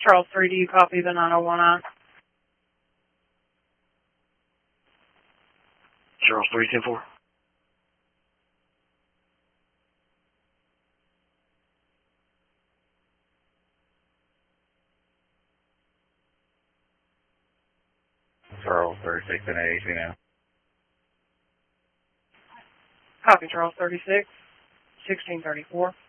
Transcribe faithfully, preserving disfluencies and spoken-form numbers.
Charles three, do you copy the nine oh one I? Charles three, ten four. Charles thirty-six and eighty now. Copy, Charles thirty-six, sixteen thirty-four.